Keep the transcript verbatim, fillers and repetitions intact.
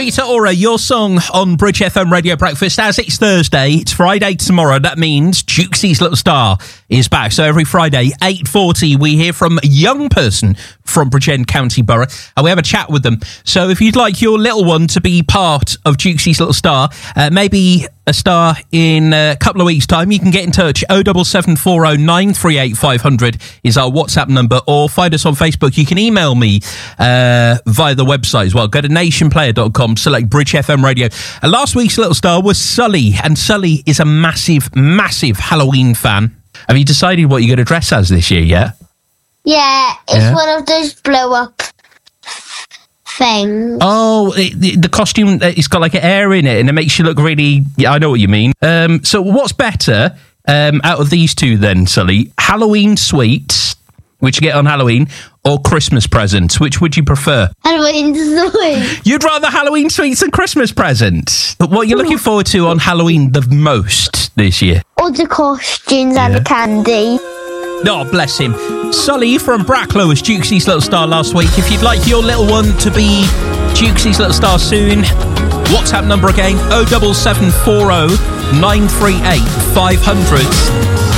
Rita Ora, your song on Bridge F M Radio Breakfast. As it's Thursday, it's Friday tomorrow. That means Jukesie's Little Star is back. So every Friday, eight forty, we hear from a young person from Bridgend County Borough, and we have a chat with them. So if you'd like your little one to be part of Jukesie's Little Star, uh, maybe a star in a couple of weeks' time, you can get in touch. oh seven seven four oh nine three eight five hundred is our WhatsApp number, or find us on Facebook. You can email me uh, via the website as well. Go to nation player dot com, select Bridge F M Radio. And last week's little star was Sully, and Sully is a massive, massive Halloween fan. Have you decided what you're going to dress as this year yet? Yeah, it's Yeah? one of those blow-up things. Oh, it, the, the costume, it's got like an air in it, and it makes you look really... Yeah, I know what you mean. Um, so what's better um, out of these two then, Sully? Halloween sweets, which you get on Halloween, or Christmas presents? Which would you prefer? Halloween sweets. You'd rather Halloween sweets than Christmas presents. But what are you looking forward to on Halloween the most this year? All the costumes and Yeah. the candy. Oh, bless him. Sully from Bracklow was Jukesie's Little Star last week. If you'd like your little one to be Jukesie's Little Star soon, WhatsApp number again, oh seven seven four oh nine three eight five hundred.